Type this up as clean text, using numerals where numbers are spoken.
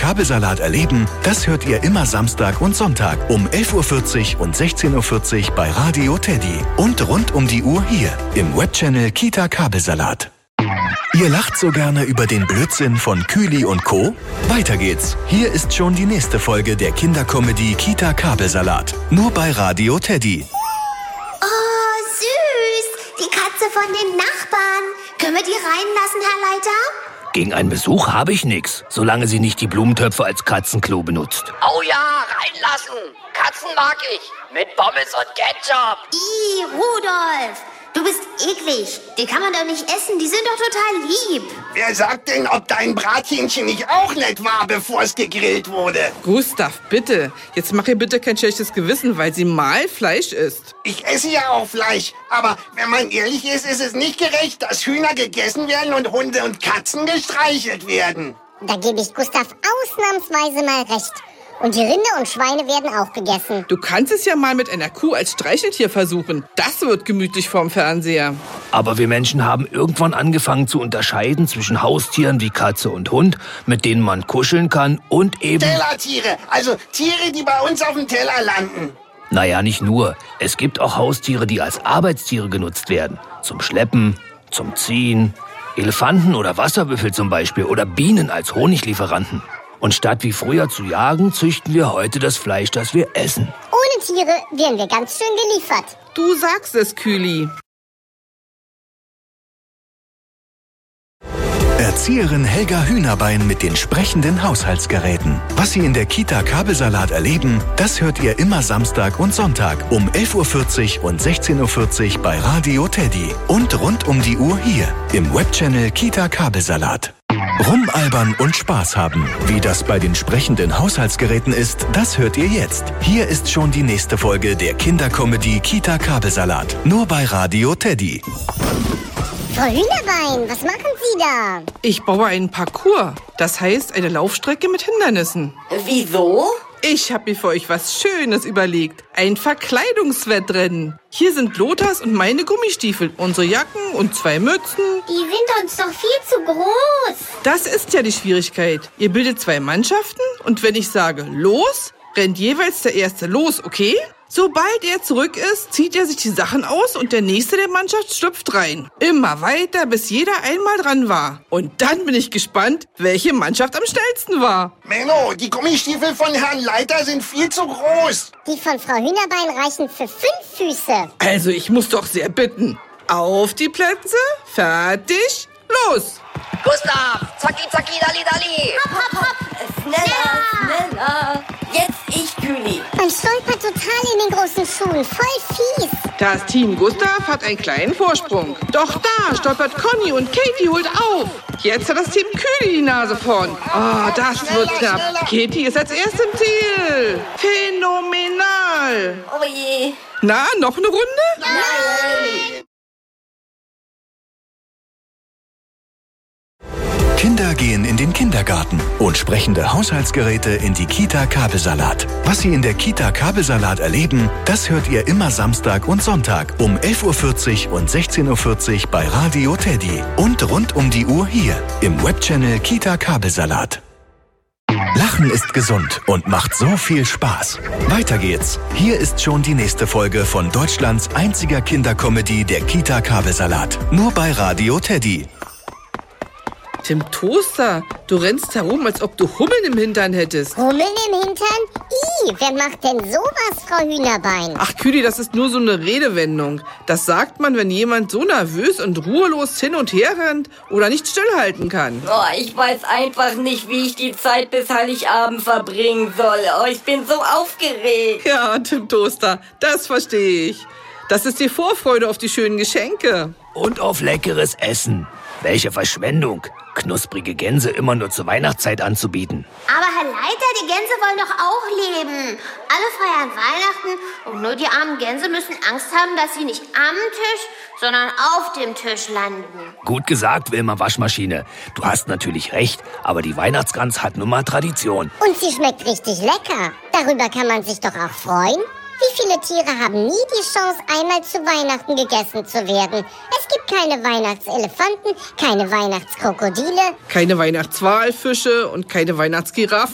Kita-Kabelsalat erleben, das hört ihr immer Samstag und Sonntag um 11.40 Uhr und 16.40 Uhr bei Radio Teddy. Und rund um die Uhr hier im Webchannel Kita-Kabelsalat. Ihr lacht so gerne über den Blödsinn von Kühli und Co.? Weiter geht's. Hier ist schon die nächste Folge der Kindercomedy Kita-Kabelsalat. Nur bei Radio Teddy. Oh, süß. Die Katze von den Nachbarn. Können wir die reinlassen, Herr Leiter? Gegen einen Besuch habe ich nichts, solange sie nicht die Blumentöpfe als Katzenklo benutzt. Oh ja, reinlassen. Katzen mag ich. Mit Pommes und Ketchup. Rudolf. Du bist eklig. Die kann man doch nicht essen. Die sind doch total lieb. Wer sagt denn, ob dein Brathähnchen nicht auch nett war, bevor es gegrillt wurde? Gustav, bitte. Jetzt mach ihr bitte kein schlechtes Gewissen, weil sie mal Fleisch isst. Ich esse ja auch Fleisch. Aber wenn man ehrlich ist, ist es nicht gerecht, dass Hühner gegessen werden und Hunde und Katzen gestreichelt werden. Da gebe ich Gustav ausnahmsweise mal recht. Und die Rinder und Schweine werden auch gegessen. Du kannst es ja mal mit einer Kuh als Streicheltier versuchen. Das wird gemütlich vorm Fernseher. Aber wir Menschen haben irgendwann angefangen zu unterscheiden zwischen Haustieren wie Katze und Hund, mit denen man kuscheln kann, und eben... Tellertiere, also Tiere, die bei uns auf dem Teller landen. Naja, nicht nur. Es gibt auch Haustiere, die als Arbeitstiere genutzt werden. Zum Schleppen, zum Ziehen. Elefanten oder Wasserbüffel zum Beispiel oder Bienen als Honiglieferanten. Und statt wie früher zu jagen, züchten wir heute das Fleisch, das wir essen. Ohne Tiere wären wir ganz schön geliefert. Du sagst es, Kühli. Erzieherin Helga Hühnerbein mit den sprechenden Haushaltsgeräten. Was Sie in der Kita-Kabelsalat erleben, das hört ihr immer Samstag und Sonntag um 11.40 Uhr und 16.40 Uhr bei Radio Teddy. Und rund um die Uhr hier im Webchannel Kita-Kabelsalat. Rumalbern und Spaß haben. Wie das bei den sprechenden Haushaltsgeräten ist, das hört ihr jetzt. Hier ist schon die nächste Folge der Kindercomedy Kita-Kabelsalat. Nur bei Radio Teddy. Frau Hühnerbein, was machen Sie da? Ich baue einen Parcours. Das heißt eine Laufstrecke mit Hindernissen. Wieso? Ich habe mir für euch was Schönes überlegt. Ein Verkleidungswettrennen. Hier sind Lothars und meine Gummistiefel, unsere Jacken und 2 Mützen. Die sind uns doch viel zu groß. Das ist ja die Schwierigkeit. Ihr bildet 2 Mannschaften und wenn ich sage los, rennt jeweils der Erste los, okay? Sobald er zurück ist, zieht er sich die Sachen aus und der Nächste der Mannschaft schlüpft rein. Immer weiter, bis jeder einmal dran war. Und dann bin ich gespannt, welche Mannschaft am schnellsten war. Menno, die Gummistiefel von Herrn Leiter sind viel zu groß. Die von Frau Hühnerbein reichen für 5 Füße. Also ich muss doch sehr bitten. Auf die Plätze, fertig, los! Gustav, zacki, zacki, dali, dali. Hopp, hopp, hopp. Schneller. Jetzt ich, Kühli. Man stolpert total in den großen Schuhen. Voll fies. Das Team Gustav hat einen kleinen Vorsprung. Doch da stolpert Conny und Katie holt auf. Jetzt hat das Team Kühli die Nase vorn. Oh, das wird knapp. Schneller. Katie ist als Erste im Ziel. Phänomenal. Oh je. Na, noch eine Runde? Nein. Kinder gehen in den Kindergarten und sprechende Haushaltsgeräte in die Kita-Kabelsalat. Was Sie in der Kita-Kabelsalat erleben, das hört ihr immer Samstag und Sonntag um 11.40 Uhr und 16.40 Uhr bei Radio Teddy. Und rund um die Uhr hier im Webchannel Kita-Kabelsalat. Lachen ist gesund und macht so viel Spaß. Weiter geht's. Hier ist schon die nächste Folge von Deutschlands einziger Kindercomedy, der Kita-Kabelsalat. Nur bei Radio Teddy. Tim Toaster, du rennst herum, als ob du Hummeln im Hintern hättest. Hummeln im Hintern? Wer macht denn sowas, Frau Hühnerbein? Ach, Kühli, das ist nur so eine Redewendung. Das sagt man, wenn jemand so nervös und ruhelos hin und her rennt oder nicht stillhalten kann. Oh, ich weiß einfach nicht, wie ich die Zeit bis Heiligabend verbringen soll. Oh, ich bin so aufgeregt. Ja, Tim Toaster, das verstehe ich. Das ist die Vorfreude auf die schönen Geschenke. Und auf leckeres Essen. Welche Verschwendung, knusprige Gänse immer nur zur Weihnachtszeit anzubieten. Aber Herr Leiter, die Gänse wollen doch auch leben. Alle feiern Weihnachten und nur die armen Gänse müssen Angst haben, dass sie nicht am Tisch, sondern auf dem Tisch landen. Gut gesagt, Wilma Waschmaschine. Du hast natürlich recht, aber die Weihnachtsgans hat nun mal Tradition. Und sie schmeckt richtig lecker. Darüber kann man sich doch auch freuen. Wie viele Tiere haben nie die Chance, einmal zu Weihnachten gegessen zu werden? Es gibt keine Weihnachtselefanten, keine Weihnachtskrokodile. Keine Weihnachtswalfische und keine Weihnachtsgiraffen.